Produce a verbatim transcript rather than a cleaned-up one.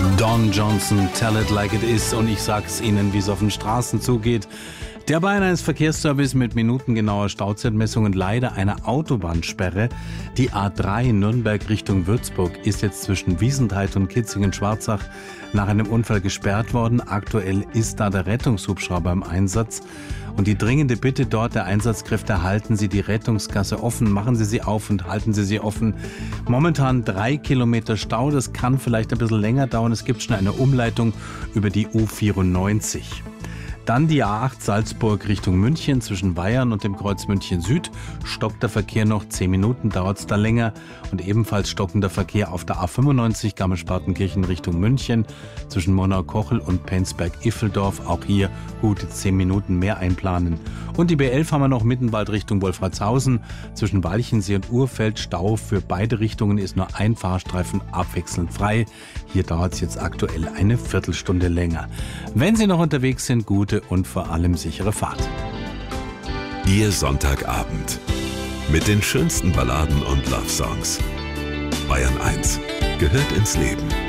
Don Johnson, Tell It Like It Is, und ich sag's Ihnen, wie es auf den Straßen zugeht. Der Bayern eins Verkehrsservice mit minutengenauer Stauzeitmessung und leider einer Autobahnsperre. Die A drei Nürnberg Richtung Würzburg ist jetzt zwischen Wiesenthal und Kitzingen-Schwarzach nach einem Unfall gesperrt worden. Aktuell ist da der Rettungshubschrauber im Einsatz. Und die dringende Bitte dort der Einsatzkräfte: halten Sie die Rettungsgasse offen, machen Sie sie auf und halten Sie sie offen. Momentan drei Kilometer Stau, das kann vielleicht ein bisschen länger dauern. Es gibt schon eine Umleitung über die U vierundneunzig. Dann die A acht Salzburg Richtung München zwischen Bayern und dem Kreuz München Süd. Stockt der Verkehr noch, zehn Minuten dauert es da länger. Und ebenfalls stockender Verkehr auf der A fünfundneunzig Garmisch-Partenkirchen Richtung München zwischen Monau-Kochel und Penzberg-Iffeldorf. Auch hier gute zehn Minuten mehr einplanen. Und die B elf haben wir noch Mittenwald Richtung Wolfratshausen. Zwischen Walchensee und Urfeld Stau. Für beide Richtungen ist nur ein Fahrstreifen abwechselnd frei. Hier dauert es jetzt aktuell eine Viertelstunde länger. Wenn Sie noch unterwegs sind, gute und vor allem sichere Fahrt. Ihr Sonntagabend mit den schönsten Balladen und Love-Songs. Bayern eins gehört ins Leben.